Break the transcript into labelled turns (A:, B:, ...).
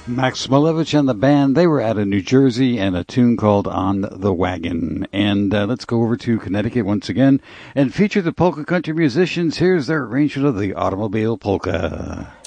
A: Max Malevich and the band, they were out of New Jersey, and a tune called On the Wagon. And let's go over to Connecticut once again and feature the polka country musicians. Here's their arrangement of the Automobile Polka.